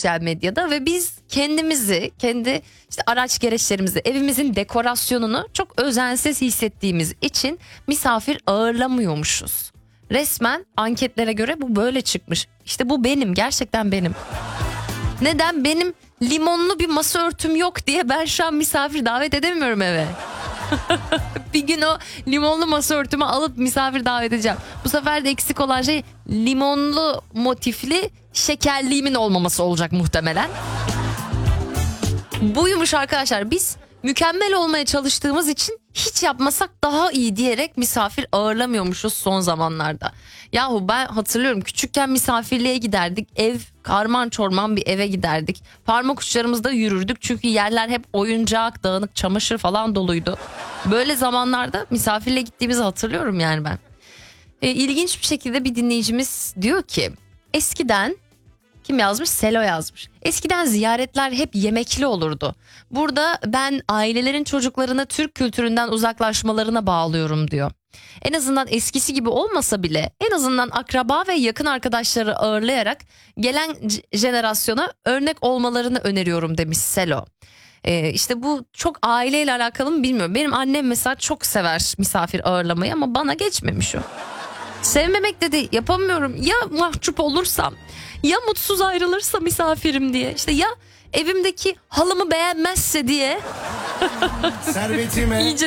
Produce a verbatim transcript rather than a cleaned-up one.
sosyal medyada ve biz kendimizi, kendi işte araç gereçlerimizi, evimizin dekorasyonunu çok özensiz hissettiğimiz için misafir ağırlamıyormuşuz. Resmen anketlere göre bu böyle çıkmış. İşte bu benim, gerçekten benim. Neden? Benim limonlu bir masa örtüm yok diye ben şu an misafir davet edemiyorum eve. Bir gün o limonlu masa örtümü alıp misafir davet edeceğim. Bu sefer de eksik olan şey limonlu motifli şekerliğimin olmaması olacak muhtemelen. Buymuş arkadaşlar, biz mükemmel olmaya çalıştığımız için hiç yapmasak daha iyi diyerek misafir ağırlamıyormuşuz son zamanlarda. Yahu ben hatırlıyorum, küçükken misafirliğe giderdik, ev karman çorman bir eve giderdik. Parmak uçlarımızda yürürdük çünkü yerler hep oyuncak, dağınık çamaşır falan doluydu. Böyle zamanlarda misafirliğe gittiğimizi hatırlıyorum yani ben. E, ilginç bir şekilde bir dinleyicimiz diyor ki eskiden, kim yazmış? Selo yazmış. Eskiden ziyaretler hep yemekli olurdu. Burada ben ailelerin çocuklarını Türk kültüründen uzaklaşmalarına bağlıyorum diyor. En azından eskisi gibi olmasa bile en azından akraba ve yakın arkadaşları ağırlayarak gelen jenerasyona örnek olmalarını öneriyorum demiş Selo. Ee, işte bu çok aileyle alakalı mı bilmiyorum. Benim annem mesela çok sever misafir ağırlamayı ama bana geçmemiş o. Sevmemek de değil, yapamıyorum. Ya mahcup olursam, ya mutsuz ayrılırsa misafirim diye. İşte ya evimdeki halımı beğenmezse diye. Servetime. İyice